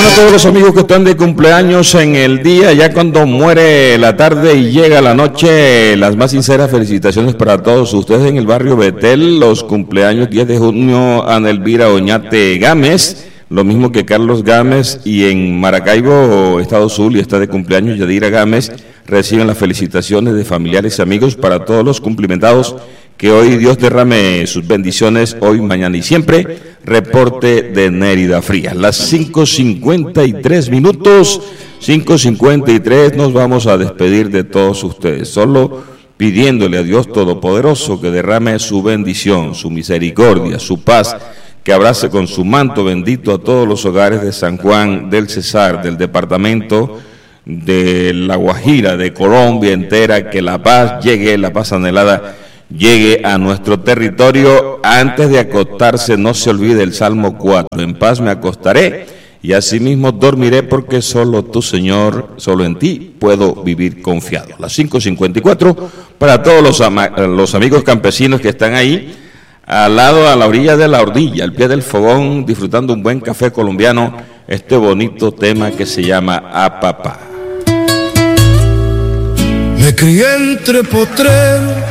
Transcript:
Bueno, todos los amigos que están de cumpleaños en el día, ya cuando muere la tarde y llega la noche, las más sinceras felicitaciones para todos ustedes en el barrio Betel. Los cumpleaños 10 de junio, Ana Elvira Oñate Gámez, lo mismo que Carlos Gámez, y en Maracaibo, Estado Zulia, está de cumpleaños Yadira Gámez. Reciben las felicitaciones de familiares y amigos para todos los cumplimentados. Que hoy Dios derrame sus bendiciones, hoy, mañana y siempre. Reporte de Nérida Frías. Las 5:53 minutos, 5:53, nos vamos a despedir de todos ustedes. Solo pidiéndole a Dios Todopoderoso que derrame su bendición, su misericordia, su paz, que abrace con su manto bendito a todos los hogares de San Juan, del Cesar, del departamento de La Guajira, de Colombia entera, que la paz llegue, la paz anhelada llegue a nuestro territorio. Antes de acostarse, no se olvide el Salmo 4, en paz me acostaré y asimismo dormiré, porque solo tú, Señor, solo en ti puedo vivir confiado. Las 5:54, para todos los amigos campesinos que están ahí, al lado, a la orilla de la Ordilla, al pie del fogón, disfrutando un buen café colombiano, este bonito tema que se llama A Papá. Me crié entre potreros